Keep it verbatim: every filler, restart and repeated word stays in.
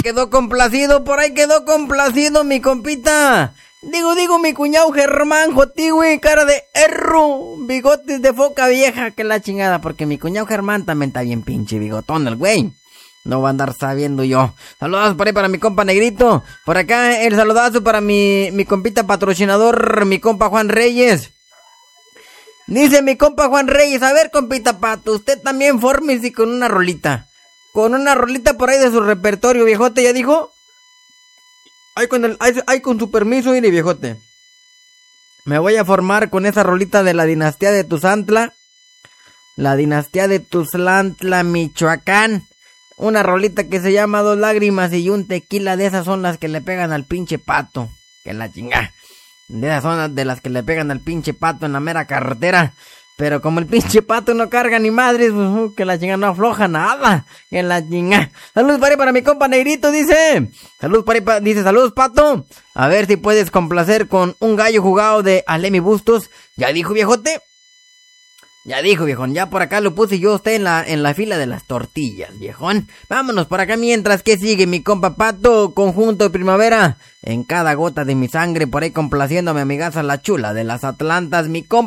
quedó complacido, por ahí quedó complacido mi compita. Digo, digo, mi cuñado Germán, joti, güey, cara de erro, bigotes de foca vieja, que la chingada, porque mi cuñado Germán también está bien pinche bigotón el güey. No va a andar sabiendo yo. Saludazo por ahí para mi compa Negrito. Por acá el saludazo para mi, mi compita patrocinador, mi compa Juan Reyes. Dice mi compa Juan Reyes, a ver compita Pato, usted también fórmese con una rolita. Con una rolita por ahí de su repertorio, viejote, ¿ya dijo? Ay, con, el, ay, ay, con su permiso, mire, viejote. Me voy a formar con esa rolita de la dinastía de Tuzantla. La dinastía de Tuzlantla, Michoacán. Una rolita que se llama Dos lágrimas y un tequila. De esas son las que le pegan al pinche pato. Que la chingada. De esas son de las que le pegan al pinche pato en la mera carretera. Pero como el pinche pato no carga ni madres, pues, uh, que la chingada no afloja nada. Que la chingada. Saludos para, para mi compa Negrito, dice. Saludos para, para, dice, saludos Pato. A ver si puedes complacer con un gallo jugado de Alemi Bustos. ¿Ya dijo, viejote? Ya dijo, viejón, ya por acá lo puse yo, usted en la, en la fila de las tortillas, viejón. Vámonos por acá mientras que sigue mi compa Pato, conjunto de primavera. En cada gota de mi sangre, por ahí complaciendo a mi amigaza la chula de las Atlantas, mi compa.